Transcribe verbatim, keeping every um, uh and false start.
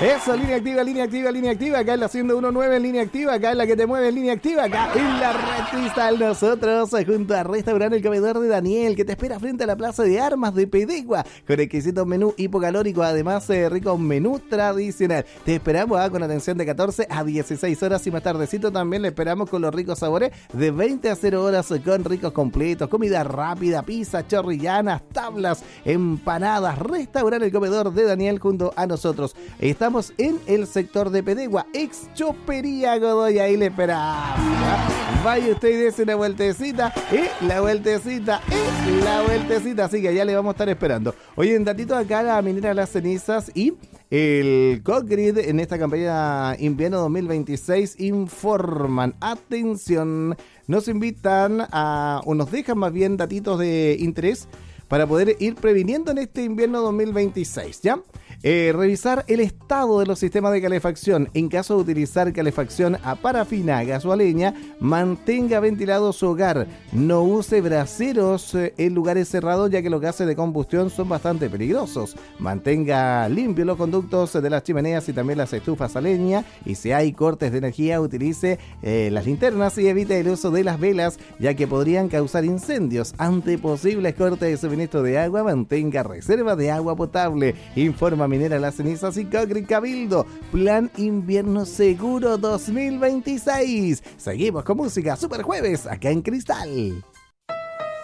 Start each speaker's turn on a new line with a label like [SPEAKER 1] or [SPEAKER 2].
[SPEAKER 1] Eso, línea activa, línea activa, línea activa. Acá en la ciento diecinueve en línea activa. Acá en la que te mueve en línea activa. Acá en la Red Cristal. Nosotros junto a Restaurante El Comedor de Daniel, que te espera frente a la Plaza de Armas de Pedegua, con exquisito menú hipocalórico, además de rico menú tradicional. Te esperamos ah, con atención de catorce a dieciséis horas y más tardecito también le esperamos con los ricos sabores de veinte a cero horas con ricos completos, comida rápida, pizza, chorrillanas, tablas, empanadas. Restaurante El Comedor de Daniel junto a nosotros. Estamos en el sector de Pedegua, ex Chopería Godoy, ahí le esperamos. Vaya usted y dése una vueltecita, y la vueltecita, y la vueltecita, así que ya le vamos a estar esperando. Oye, en datito acá la minera Las Cenizas y el Cogrid en esta campaña invierno dos mil veintiséis informan, atención, nos invitan a, o nos dejan más bien datitos de interés para poder ir previniendo en este invierno dos mil veintiséis, ¿ya? Eh, revisar el estado de los sistemas de calefacción. En caso de utilizar calefacción a parafina, gas o a leña, mantenga ventilado su hogar. No use braseros eh, en lugares cerrados, ya que los gases de combustión son bastante peligrosos. Mantenga limpios los conductos de las chimeneas y también las estufas a leña. Y si hay cortes de energía, utilice eh, las linternas y evite el uso de las velas, ya que podrían causar incendios. Ante posibles cortes de suministro de agua, mantenga reserva de agua potable. Informa Minera Las Cenizas y Cogrid Cabildo. Plan Invierno Seguro dos mil veintiséis. Seguimos con música Super Jueves acá en Cristal.